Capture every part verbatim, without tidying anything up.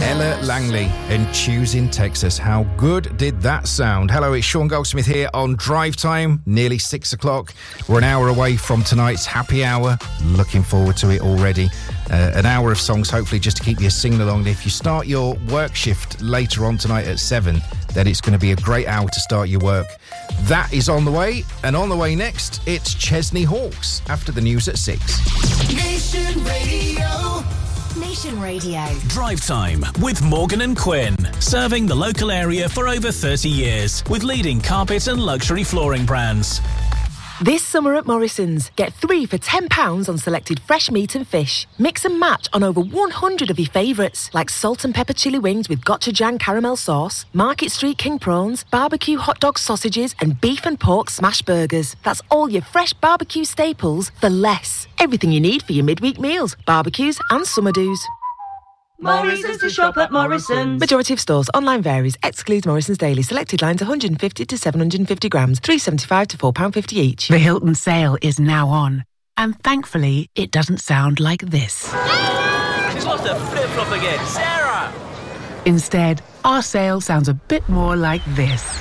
Ella Langley in Choosing Texas. How good did that sound? Hello, it's Sean Goldsmith here on Drive Time, nearly six o'clock. We're an hour away from tonight's happy hour. Looking forward to it already. Uh, an hour of songs, hopefully, just to keep you singing along. If you start your work shift later on tonight at seven, then it's going to be a great hour to start your work. That is on the way, and on the way next, it's Chesney Hawkes after the news at six. Nation Radio. Nation Radio. Drive Time with Morgan and Quinn. Serving the local area for over thirty years with leading carpet and luxury flooring brands. This summer at Morrison's, get three for ten pounds on selected fresh meat and fish. Mix and match on over one hundred of your favourites, like salt and pepper chili wings with gochujang caramel sauce, Market Street king prawns, barbecue hot dog sausages, and beef and pork smash burgers. That's all your fresh barbecue staples for less. Everything you need for your midweek meals, barbecues and summer do's. Morrison's to shop at Morrison's. Majority of stores. Online varies. Excludes Morrison's Daily. Selected lines one hundred fifty to seven hundred fifty grams. three pounds seventy-five to four pounds fifty each. The Hilton sale is now on. And thankfully, it doesn't sound like this. She's lost her flip-flop again. Sarah! Instead, our sale sounds a bit more like this.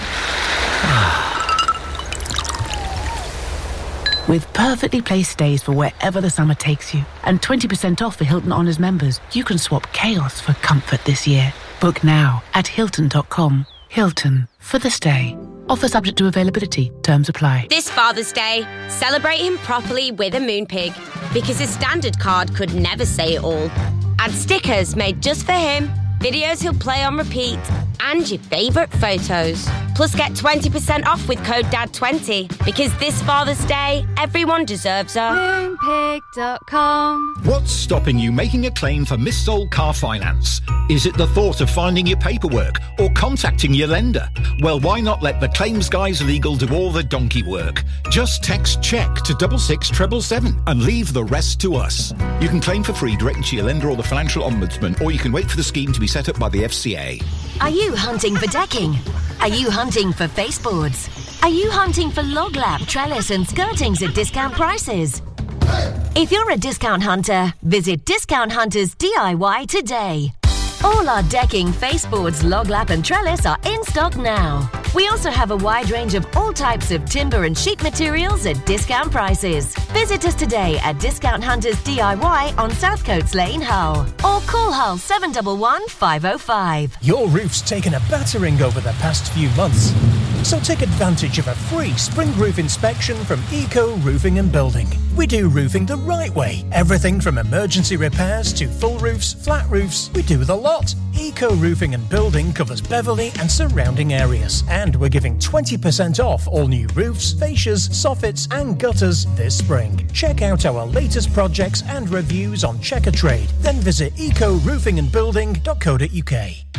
With perfectly placed stays for wherever the summer takes you, and twenty percent off for Hilton Honors members, you can swap chaos for comfort this year. Book now at Hilton dot com. Hilton, for the stay. Offer subject to availability. Terms apply. This Father's Day, celebrate him properly with a Moonpig, because his standard card could never say it all. Add stickers made just for him, videos he'll play on repeat, and your favourite photos. Plus get twenty percent off with code D A D twenty, because this Father's Day, everyone deserves a Moonpig dot com. What's stopping you making a claim for missold car finance? Is it the thought of finding your paperwork or contacting your lender? Well, why not let the Claims Guys Legal do all the donkey work? Just text CHECK to double six treble seven and leave the rest to us. You can claim for free directly to your lender or the Financial Ombudsman, or you can wait for the scheme to be set up by the F C A. Are you hunting for decking? Are you hunting for faseboards? Are you hunting for log lap, trellis and skirtings at discount prices? If you're a discount hunter, visit Discount Hunters D I Y today. All our decking, faseboards, log lap and trellis are in stock now. We also have a wide range of all types of timber and sheet materials at discount prices. Visit us today at Discount Hunters D I Y on South Coates Lane, Hull. Or call Hull seven one one, five oh five. Your roof's taken a battering over the past few months. So take advantage of a free spring roof inspection from Eco Roofing and Building. We do roofing the right way. Everything from emergency repairs to full roofs, flat roofs. We do the lot. Eco Roofing and Building covers Beverley and surrounding areas. And we're giving twenty percent off all new roofs, fascias, soffits and gutters this spring. Check out our latest projects and reviews on Checker Trade. Then visit eco roofing and building dot co dot uk.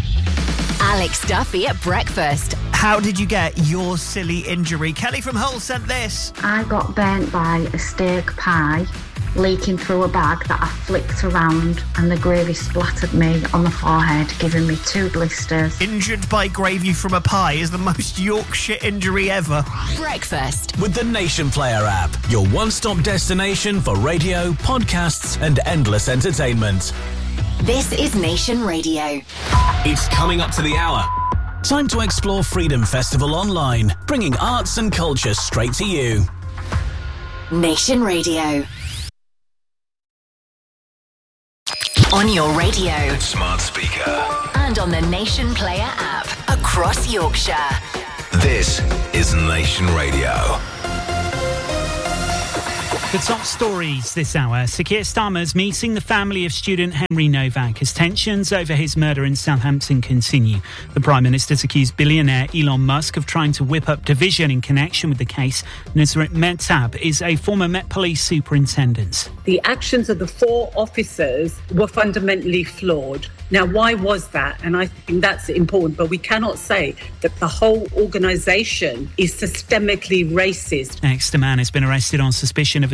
Alex Duffy at breakfast. How did you get your silly injury? Kelly from Hull sent this. I got burnt by a steak pie leaking through a bag that I flicked around, and the gravy splattered me on the forehead, giving me two blisters. Injured by gravy from a pie is the most Yorkshire injury ever. Breakfast with the Nation Player app, your one-stop destination for radio, podcasts and endless entertainment. This is Nation Radio. It's coming up to the hour. Time to explore Freedom Festival online, bringing arts and culture straight to you. Nation Radio. On your radio, smart speaker, and on the Nation Player app across Yorkshire. This is Nation Radio. The top stories this hour. Sir Keir Starmer's meeting the family of student Henry Novak as tensions over his murder in Southampton continue. The Prime Minister's accused billionaire Elon Musk of trying to whip up division in connection with the case. Nusrat Mehtab is a former Met Police superintendent. The actions of the four officers were fundamentally flawed. Now, why was that? And I think that's important, but we cannot say that the whole organisation is systemically racist. Exeter man has been arrested on suspicion of a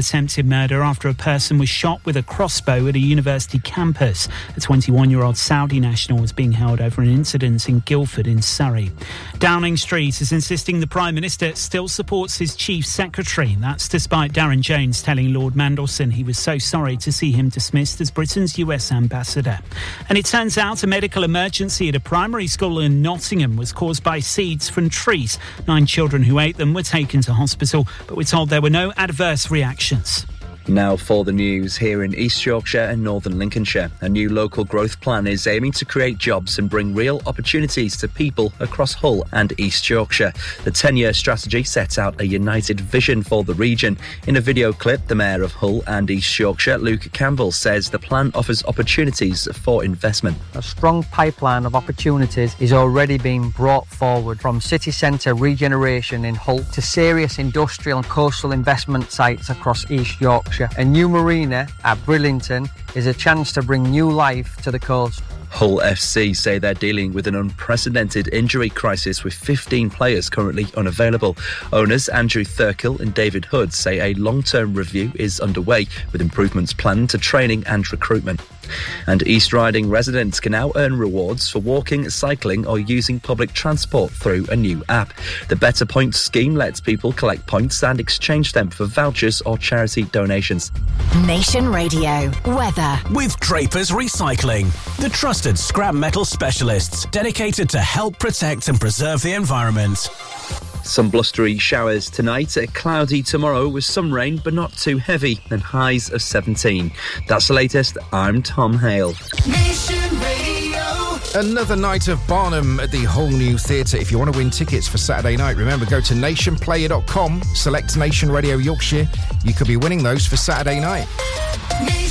attempted murder after a person was shot with a crossbow at a university campus. A twenty-one-year-old Saudi national was being held over an incident in Guildford in Surrey. Downing Street is insisting the Prime Minister still supports his Chief Secretary. That's despite Darren Jones telling Lord Mandelson he was so sorry to see him dismissed as Britain's U S ambassador. And it turns out a medical emergency at a primary school in Nottingham was caused by seeds from trees. Nine children who ate them were taken to hospital, but we're told there were no adverse reactions. Now for the news. Here in East Yorkshire and Northern Lincolnshire, a new local growth plan is aiming to create jobs and bring real opportunities to people across Hull and East Yorkshire. The ten-year strategy sets out a united vision for the region. In a video clip, the Mayor of Hull and East Yorkshire, Luke Campbell, says the plan offers opportunities for investment. A strong pipeline of opportunities is already being brought forward, from city centre regeneration in Hull to serious industrial and coastal investment sites across East Yorkshire. A new marina at Brillington is a chance to bring new life to the coast. Hull F C say they're dealing with an unprecedented injury crisis with fifteen players currently unavailable. Owners Andrew Thurkill and David Hood say a long-term review is underway with improvements planned to training and recruitment. And East Riding residents can now earn rewards for walking, cycling or using public transport through a new app. The Better Points scheme lets people collect points and exchange them for vouchers or charity donations. Nation Radio weather with Draper's Recycling, the trusted scrap metal specialists dedicated to help protect and preserve the environment. Some blustery showers tonight, cloudy tomorrow with some rain but not too heavy, and highs of seventeen. That's the latest. I'm Tom Hale. Nation Radio. Another night of Barnum at the Whole New Theatre. If you want to win tickets for Saturday night, remember, go to nation player dot com, select Nation Radio Yorkshire. You could be winning those for Saturday night.